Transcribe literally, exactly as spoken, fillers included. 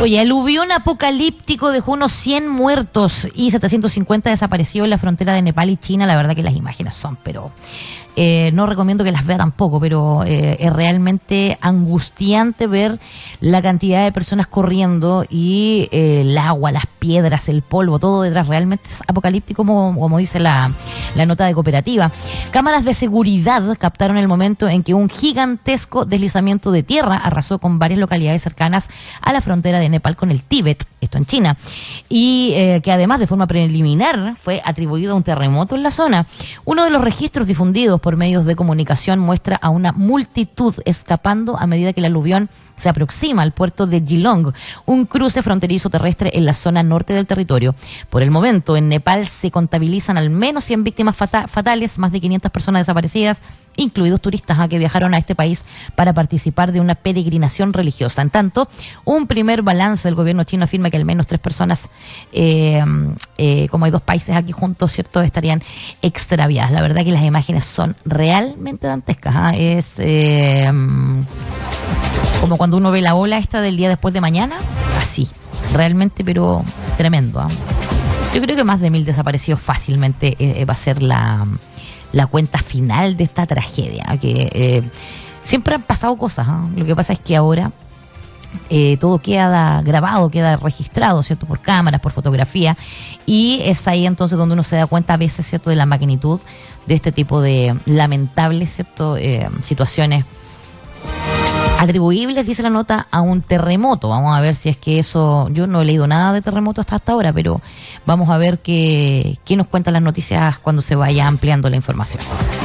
Oye, aluvión apocalíptico dejó unos cien muertos y setecientos cincuenta desaparecidos en la frontera de Nepal y China. La verdad que las imágenes son, pero... Eh, no recomiendo que las vea tampoco, pero eh, es realmente angustiante ver la cantidad de personas corriendo y eh, el agua, las piedras, el polvo, todo detrás. Realmente es apocalíptico, como, como dice la, la nota de Cooperativa. Cámaras de seguridad captaron el momento en que un gigantesco deslizamiento de tierra arrasó con varias localidades cercanas a la frontera de Nepal con el Tíbet, esto en China, y eh, que además de forma preliminar fue atribuido a un terremoto en la zona. Uno de los registros difundidos por medios de comunicación muestra a una multitud escapando a medida que el aluvión se aproxima al puerto de Geelong, un cruce fronterizo terrestre en la zona norte del territorio. Por el momento, en Nepal se contabilizan al menos cien víctimas fata- fatales, más de quinientas personas desaparecidas, incluidos turistas ¿eh? que viajaron a este país para participar de una peregrinación religiosa. En tanto, un primer balance del gobierno chino afirma que al menos tres personas, eh, eh, como hay dos países aquí juntos, ¿cierto?, estarían extraviadas. La verdad que las imágenes son realmente dantescas. ¿eh? Es eh, como cuando uno ve la ola esta del día después de mañana, así, realmente, pero tremendo. ¿eh? Yo creo que más de mil desaparecidos fácilmente eh, va a ser la, la cuenta final de esta tragedia, que eh, siempre han pasado cosas. ¿eh? Lo que pasa es que ahora eh, todo queda grabado, queda registrado, ¿cierto?, por cámaras, por fotografía, y es ahí entonces donde uno se da cuenta a veces, ¿cierto?, de la magnitud de este tipo de lamentables, ¿cierto?, eh, situaciones atribuibles, dice la nota, a un terremoto. Vamos a ver si es que eso... Yo no he leído nada de terremoto hasta, hasta ahora, pero vamos a ver qué, qué nos cuentan las noticias cuando se vaya ampliando la información.